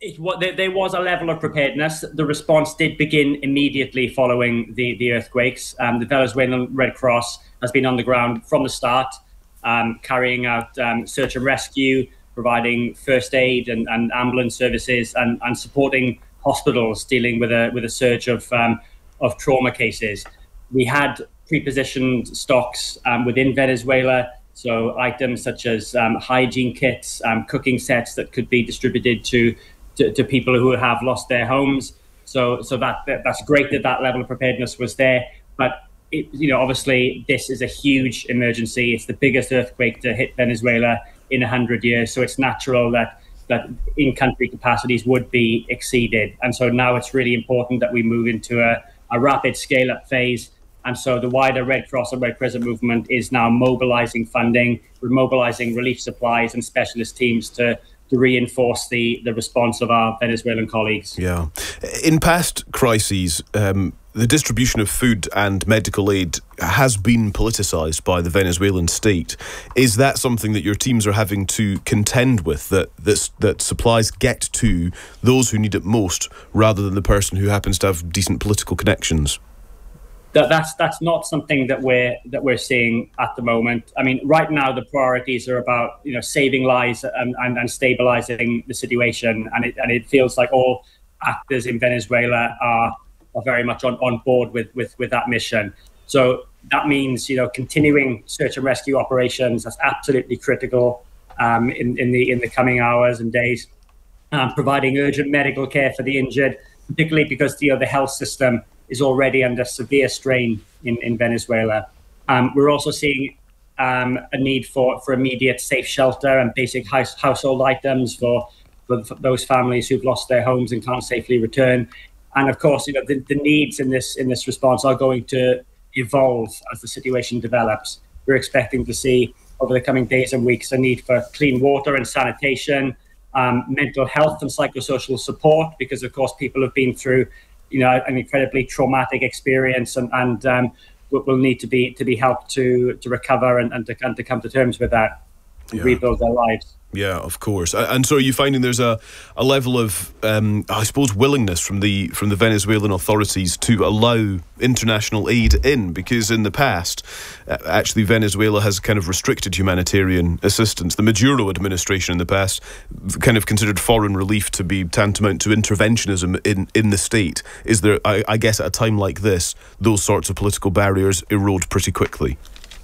[SPEAKER 20] It, what, there, there was a level of preparedness. The response did begin immediately following the, the earthquakes. Um, the Venezuelan Red Cross has been on the ground from the start, um, carrying out um, search and rescue, providing first aid and, and ambulance services, and, and supporting hospitals dealing with a with a surge of um, of trauma cases. We had pre-positioned stocks um, within Venezuela, so items such as um, hygiene kits, um, cooking sets that could be distributed to, to to people who have lost their homes. So so that, that that's great that that level of preparedness was there. But it, you know, obviously this is a huge emergency. It's the biggest earthquake to hit Venezuela in a hundred years. So it's natural that that in-country capacities would be exceeded. And so now it's really important that we move into a, a rapid scale-up phase. And so the wider Red Cross and Red Crescent movement is now mobilizing funding, we're mobilizing relief supplies and specialist teams to, to reinforce the, the response of our Venezuelan colleagues.
[SPEAKER 14] Yeah. In past crises, um, the distribution of food and medical aid has been politicised by the Venezuelan state. Is that something that your teams are having to contend with, that, that, that supplies get to those who need it most rather than the person who happens to have decent political connections?
[SPEAKER 20] That, that's that's not something that we're that we're seeing at the moment. I mean, right now the priorities are about you know saving lives and, and, and stabilizing the situation, and it and it feels like all actors in Venezuela are are very much on, on board with, with with that mission. So that means you know continuing search and rescue operations. That's absolutely critical um, in in the in the coming hours and days. Um, providing urgent medical care for the injured, particularly because you know the health system is already under severe strain in, in Venezuela. Um, we're also seeing um, a need for, for immediate safe shelter and basic house, household items for, for, for those families who've lost their homes and can't safely return. And of course, you know, the, the needs in this in this response are going to evolve as the situation develops. We're expecting to see over the coming days and weeks a need for clean water and sanitation, um, mental health and psychosocial support, because of course people have been through you know, an incredibly traumatic experience, and, and um, will, will need to be to be helped to to recover and, and, to, and to come to terms with that and yeah. rebuild their lives.
[SPEAKER 14] Yeah, of course. And so are you finding there's a, a level of, um, I suppose, willingness from the from the Venezuelan authorities to allow international aid in? Because in the past, actually, Venezuela has kind of restricted humanitarian assistance. The Maduro administration in the past kind of considered foreign relief to be tantamount to interventionism in, in the state. Is there, I, I guess at a time like this, those sorts of political barriers erode pretty quickly?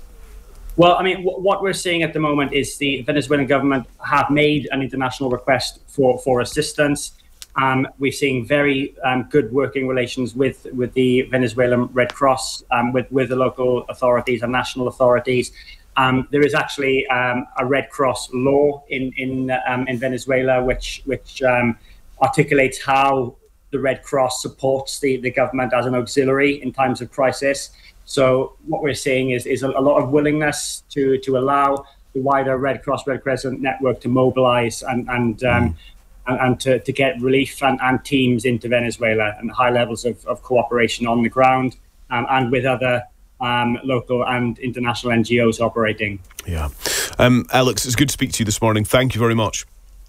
[SPEAKER 20] Well, I mean, w- what we're seeing at the moment is the Venezuelan government have made an international request for, for assistance. Um, we're seeing very um, good working relations with, with the Venezuelan Red Cross, um, with, with the local authorities and national authorities. Um, there is actually um, a Red Cross law in in, um, in Venezuela which which um, articulates how the Red Cross supports the, the government as an auxiliary in times of crisis. So what we're seeing is, is a, a lot of willingness to, to allow the wider Red Cross, Red Crescent network to mobilize and and, um, mm. and, and to, to get relief and, and teams into Venezuela, and high levels of, of cooperation on the ground um, and with other um, local and international N G Os operating.
[SPEAKER 14] Yeah. Um, Alex, it's good to speak to you this morning. Thank you very much.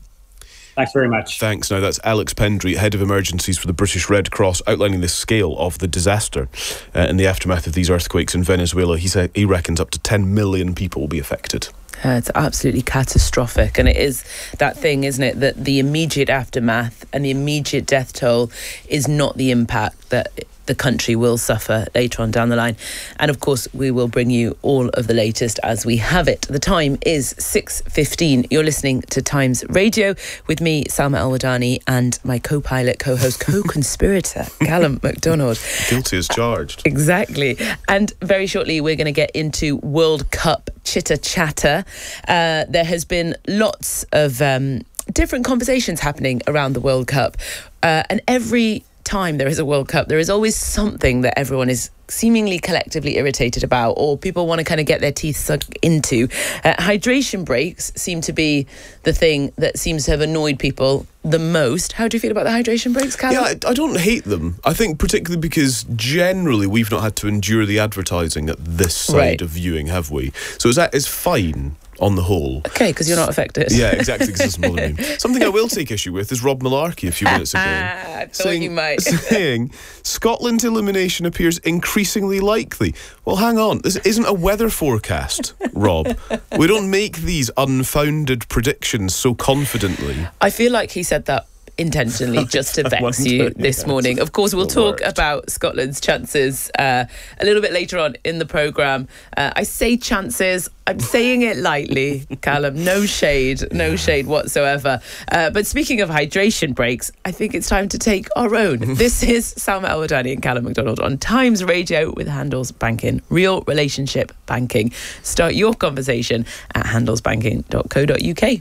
[SPEAKER 20] Thanks very much.
[SPEAKER 14] Thanks. Now, that's Alex Pendry, Head of Emergencies for the British Red Cross, outlining the scale of the disaster uh, in the aftermath of these earthquakes in Venezuela. He said he reckons up to ten million people will be affected.
[SPEAKER 15] Uh, it's absolutely catastrophic, and it is that thing, isn't it, that the immediate aftermath and the immediate death toll is not the impact that the country will suffer later on down the line. And of course, we will bring you all of the latest as we have it. The time is six fifteen. You're listening to Times Radio with me, Salma Al-Wadani, and my co-pilot, co-host, co-conspirator, Callum MacDonald.
[SPEAKER 14] Guilty as charged.
[SPEAKER 15] Exactly. And very shortly, we're going to get into World Cup chitter-chatter. Uh, there has been lots of um, different conversations happening around the World Cup. Uh, and every time there is a World Cup, there is always something that everyone is seemingly collectively irritated about, or people want to kind of get their teeth sunk into. Uh, hydration breaks seem to be the thing that seems to have annoyed people the most. How do you feel about the hydration breaks, Callum?
[SPEAKER 14] Yeah, I, I don't hate them. I think particularly because generally we've not had to endure the advertising at this side right. of viewing, have we? So is that is fine. on the whole.
[SPEAKER 15] Okay, because you're not affected.
[SPEAKER 14] Yeah, exactly, because it doesn't bother me. Something I will take issue with is Rob Malarkey a few minutes ago.
[SPEAKER 15] I thought
[SPEAKER 14] saying,
[SPEAKER 15] you might.
[SPEAKER 14] saying Scotland's elimination appears increasingly likely. Well, hang on. This isn't a weather forecast, Rob. We don't make these unfounded predictions so confidently.
[SPEAKER 15] I feel like he said that intentionally just to vex you this morning. Of course, we'll talk about Scotland's chances uh, a little bit later on in the programme. Uh, I say chances, I'm saying it lightly, Callum. No shade, no shade whatsoever. Uh, but speaking of hydration breaks, I think it's time to take our own. This is Salma Al-Wadani and Callum MacDonald on Times Radio with Handels Banking. Real relationship banking. Start your conversation at handels banking dot co dot uk.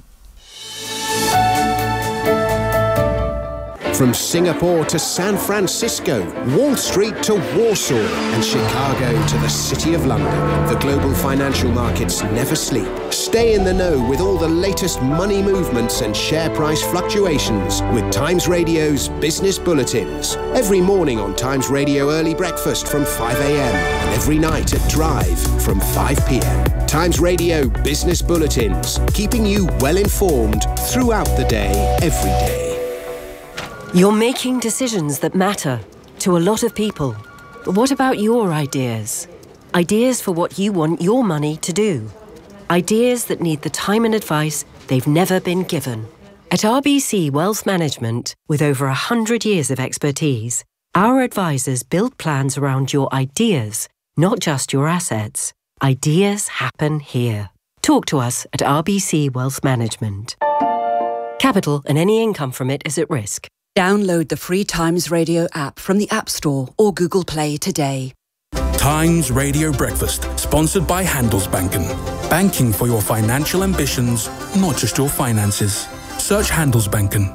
[SPEAKER 13] From Singapore to San Francisco, Wall Street to Warsaw, and Chicago to the City of London, the global financial markets never sleep. Stay in the know with all the latest money movements and share price fluctuations with Times Radio's Business Bulletins. Every morning on Times Radio Early Breakfast from five a.m. and every night at Drive from five p.m. Times Radio Business Bulletins, keeping you well informed throughout the day, every day.
[SPEAKER 12] You're making decisions that matter to a lot of people. But what about your ideas? Ideas for what you want your money to do. Ideas that need the time and advice they've never been given. At R B C Wealth Management, with over one hundred years of expertise, our advisors build plans around your ideas, not just your assets. Ideas happen here. Talk to us at R B C Wealth Management. Capital and any income from it is at risk.
[SPEAKER 21] Download the free Times Radio app from the App Store or Google Play today.
[SPEAKER 4] Times Radio Breakfast, sponsored by Handelsbanken. Banking for your financial ambitions, not just your finances. Search Handelsbanken.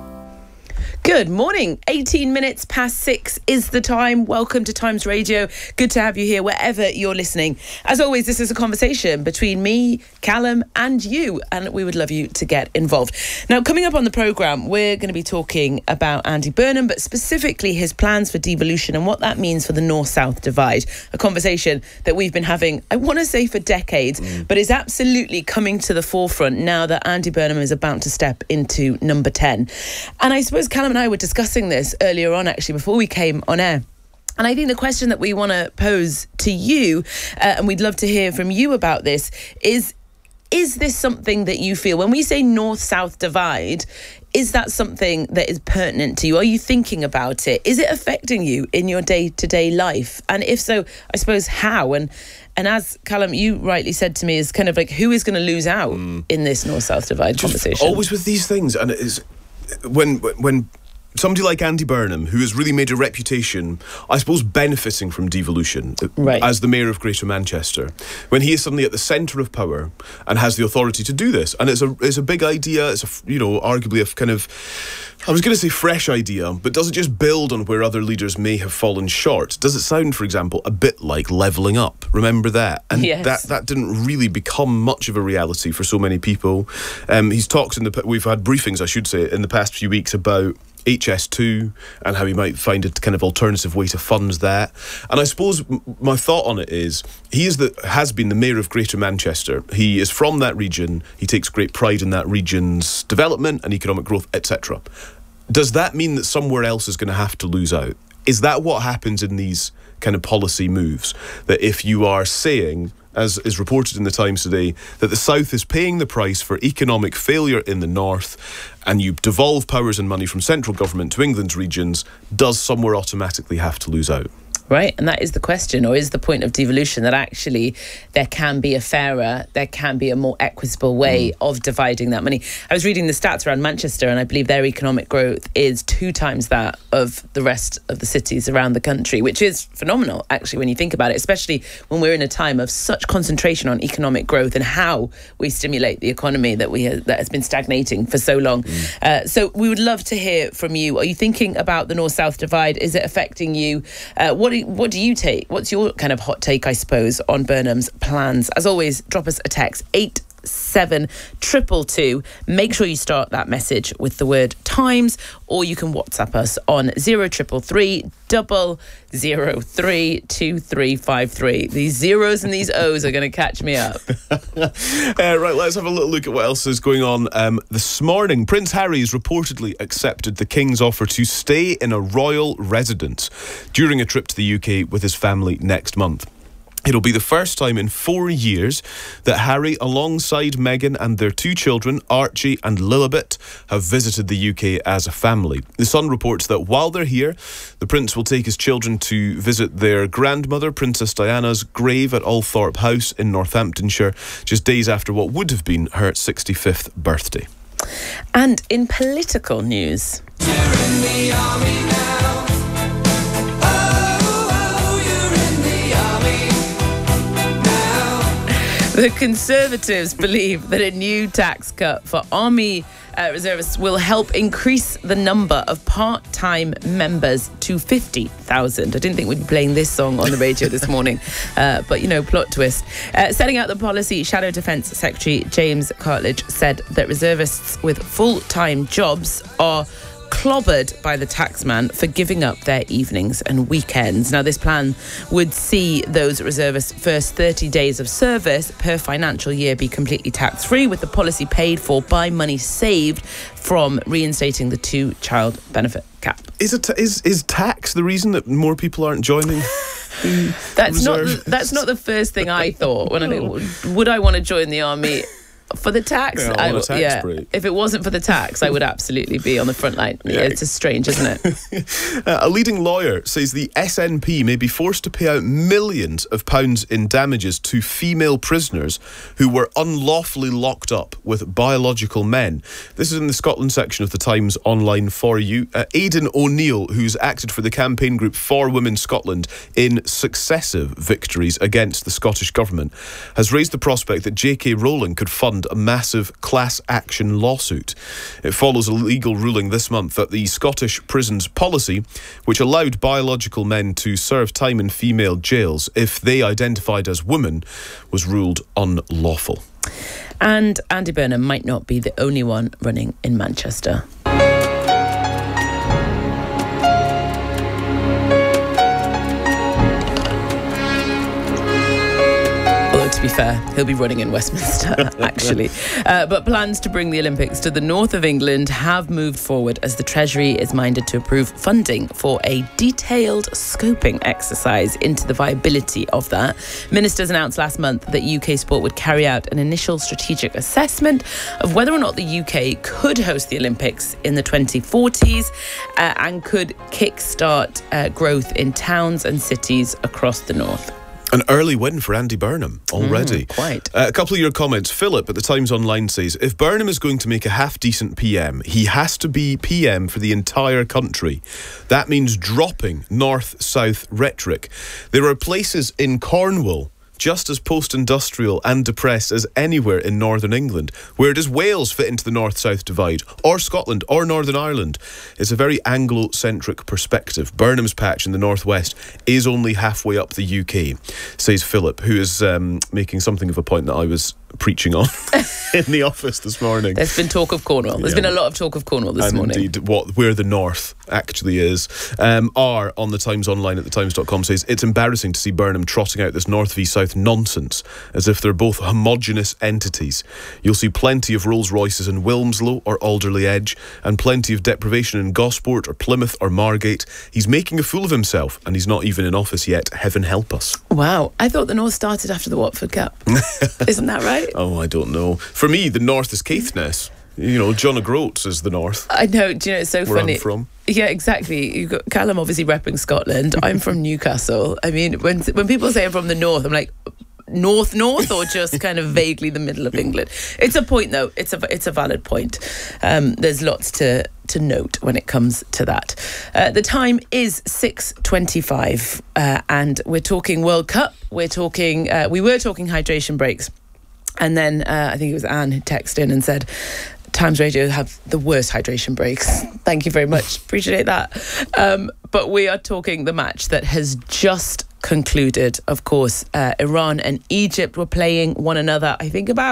[SPEAKER 15] Good morning. eighteen minutes past six is the time. Welcome to Times Radio. Good to have you here wherever you're listening. As always, this is a conversation between me, Callum and you, and we would love you to get involved. Now, coming up on the programme, we're going to be talking about Andy Burnham, but specifically his plans for devolution and what that means for the North-South divide. A conversation that we've been having, I want to say for decades, mm. but is absolutely coming to the forefront now that Andy Burnham is about to step into number ten. And I suppose, Callum and I were discussing this earlier on, actually, before we came on air. And I think the question that we want to pose to you, uh, and we'd love to hear from you about this, is, is this something that you feel, when we say North-South divide, is that something that is pertinent to you? Are you thinking about it? Is it affecting you in your day-to-day life? And if so, I suppose how? And and as Callum, you rightly said to me, is kind of like, who is going to lose out mm. in this North-South divide
[SPEAKER 14] Just
[SPEAKER 15] conversation?
[SPEAKER 14] Always with these things, and it is when when somebody like Andy Burnham, who has really made a reputation, I suppose, benefiting from devolution,
[SPEAKER 15] right,
[SPEAKER 14] as the mayor of Greater Manchester, when he is suddenly at the centre of power and has the authority to do this, and it's a it's a big idea, it's a, you know, arguably a kind of, I was going to say fresh idea, but does it just build on where other leaders may have fallen short? Does it sound, for example, a bit like levelling up? Remember that? And
[SPEAKER 15] yes.
[SPEAKER 14] that, that didn't really become much of a reality for so many people. Um, he's talked in the, we've had briefings, I should say, in the past few weeks about H S two and how he might find a kind of alternative way to fund that. And I suppose m- my thought on it is he is the has been the mayor of Greater Manchester. He is from that region. He takes great pride in that region's development and economic growth, et cetera. Does that mean that somewhere else is going to have to lose out? Is that what happens in these kind of policy moves? That if you are saying, as is reported in the Times today, that the South is paying the price for economic failure in the North, and you devolve powers and money from central government to England's regions, does somewhere automatically have to lose out?
[SPEAKER 15] Right, and that is the question, or is the point of devolution that actually there can be a fairer, there can be a more equitable way mm. of dividing that money? I was reading the stats around Manchester, and I believe their economic growth is two times that of the rest of the cities around the country, which is phenomenal, actually, when you think about it, especially when we're in a time of such concentration on economic growth and how we stimulate the economy that we have, that has been stagnating for so long. Mm. Uh, so we would love to hear from you. Are you thinking about the North-South divide? Is it affecting you? Uh, what do, what do you take? What's your kind of hot take, I suppose, on Burnham's plans? As always, drop us a text, eight seven triple two. Make sure you start that message with the word Times, or you can WhatsApp us on zero triple three double zero three two three five three. These zeros and these O's are going to catch me up.
[SPEAKER 14] uh, right, let's have a little look at what else is going on. Um, this morning, Prince Harry has reportedly accepted the King's offer to stay in a royal residence during a trip to the U K with his family next month. It'll be the first time in four years that Harry, alongside Meghan and their two children, Archie and Lilibet, have visited the U K as a family. The Sun reports that while they're here, the Prince will take his children to visit their grandmother, Princess Diana's grave at Althorpe House in Northamptonshire, just days after what would have been her sixty-fifth birthday.
[SPEAKER 15] And in political news...
[SPEAKER 1] You're in the army now.
[SPEAKER 15] The Conservatives believe that a new tax cut for Army uh, reservists will help increase the number of part-time members to fifty thousand. I didn't think we'd be playing this song on the radio this morning, uh, but, you know, plot twist. Uh, setting out the policy, Shadow Defence Secretary James Cartledge said that reservists with full-time jobs are clobbered by the taxman for giving up their evenings and weekends. Now, this plan would see those reservists' first thirty days of service per financial year be completely tax-free, with the policy paid for by money saved from reinstating the two-child benefit cap.
[SPEAKER 14] Is it is is tax the reason that more people aren't joining?
[SPEAKER 15] That's not the, that's not the first thing I thought when I would I want to join the army. For the tax,
[SPEAKER 14] yeah,
[SPEAKER 15] I,
[SPEAKER 14] on a tax
[SPEAKER 15] yeah.
[SPEAKER 14] break.
[SPEAKER 15] If it wasn't for the tax, I would absolutely be on the front line. Yeah, it's just strange, isn't
[SPEAKER 14] it? uh, a leading lawyer says the S N P may be forced to pay out millions of pounds in damages to female prisoners who were unlawfully locked up with biological men. This is in the Scotland section of the Times Online for you. Uh, Aidan O'Neill, who's acted for the campaign group For Women Scotland in successive victories against the Scottish Government, has raised the prospect that J K Rowling could fund a massive class action lawsuit. It follows a legal ruling this month that the Scottish prisons policy, which allowed biological men to serve time in female jails if they identified as women, was ruled unlawful.
[SPEAKER 15] And Andy Burnham might not be the only one running in Manchester. To be fair, he'll be running in Westminster, actually. Uh, but plans to bring the Olympics to the north of England have moved forward as the Treasury is minded to approve funding for a detailed scoping exercise into the viability of that. Ministers announced last month that U K Sport would carry out an initial strategic assessment of whether or not the U K could host the Olympics in the twenty forties uh, and could kickstart uh, growth in towns and cities across the north.
[SPEAKER 14] An early win for Andy Burnham already.
[SPEAKER 15] Mm, quite.
[SPEAKER 14] Uh, a couple of your comments. Philip at the Times Online says, if Burnham is going to make a half-decent P M, he has to be P M for the entire country. That means dropping north-south rhetoric. There are places in Cornwall just as post-industrial and depressed as anywhere in Northern England. Where does Wales fit into the north-south divide? Or Scotland? Or Northern Ireland? It's a very Anglo-centric perspective. Burnham's patch in the northwest is only halfway up the U K, says Philip, who is um, making something of a point that I was preaching on in the office this morning.
[SPEAKER 15] There's been talk of Cornwall. There's yeah. been a lot of talk of Cornwall this
[SPEAKER 14] and
[SPEAKER 15] morning.
[SPEAKER 14] Indeed, what where the north actually is. Um, R on the Times Online at the times dot com says, it's embarrassing to see Burnham trotting out this north v south nonsense as if they're both homogenous entities. You'll see plenty of Rolls Royces in Wilmslow or Alderley Edge and plenty of deprivation in Gosport or Plymouth or Margate. He's making a fool of himself and he's not even in office yet. Heaven help us.
[SPEAKER 15] Wow, I thought the north started after the Watford Cup. Isn't that right?
[SPEAKER 14] Oh, I don't know. For me, the north is Caithness. You know, John O'Groats is the north.
[SPEAKER 15] I know. Do you know, it's so
[SPEAKER 14] Where
[SPEAKER 15] funny.
[SPEAKER 14] I'm from.
[SPEAKER 15] Yeah, exactly. You've got Callum obviously repping Scotland. I'm from Newcastle. I mean, when when people say I'm from the north, I'm like, north, north, or just kind of vaguely the middle of England? It's a point, though. It's a it's a valid point. Um, there's lots to to note when it comes to that. Uh, the time is six twenty-five, uh, and we're talking World Cup. We're talking. Uh, we were talking hydration breaks. And then uh, I think it was Anne who texted in and said, Times Radio have the worst hydration breaks. Thank you very much. Appreciate that. Um, but we are talking the match that has just concluded. Of course, uh, Iran and Egypt were playing one another, I think, about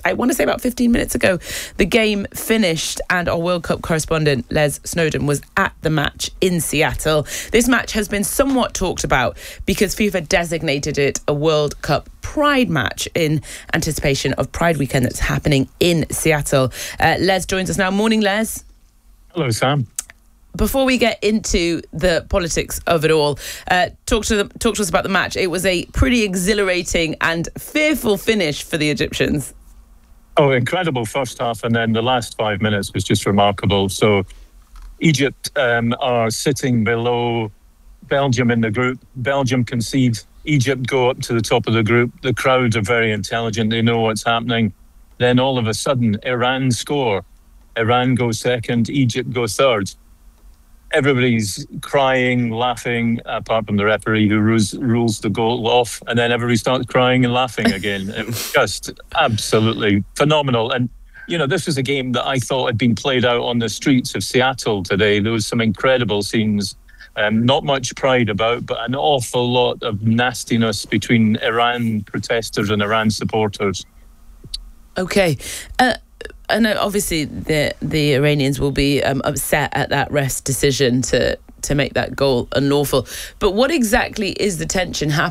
[SPEAKER 15] I want to say about fifteen minutes ago, the game finished and our World Cup correspondent Les Snowdon was at the match in Seattle. This match has been somewhat talked about because FIFA designated it a World Cup Pride match in anticipation of Pride weekend that's happening in Seattle. Uh, Les joins us now. Morning, Les.
[SPEAKER 3] Hello, Sam.
[SPEAKER 15] Before we get into the politics of it all, uh, talk to them, talk to us about the match. It was a pretty exhilarating and fearful finish for the Egyptians.
[SPEAKER 3] Oh, incredible first half, and then the last five minutes was just remarkable. So Egypt um, are sitting below Belgium in the group. Belgium concede. Egypt go up to the top of the group. The crowd are very intelligent. They know what's happening. Then all of a sudden, Iran score. Iran go second. Egypt go third. Everybody's crying, laughing, apart from the referee who rules, rules the goal off, and then everybody starts crying and laughing again. It was just absolutely phenomenal. And, you know, this was a game that I thought had been played out on the streets of Seattle today. There was some incredible scenes, um, not much pride about, but an awful lot of nastiness between Iran protesters and Iran supporters.
[SPEAKER 15] Okay. Uh, And obviously the the Iranians will be um, upset at that ref's decision to to make that goal unlawful. But what exactly is the tension happening?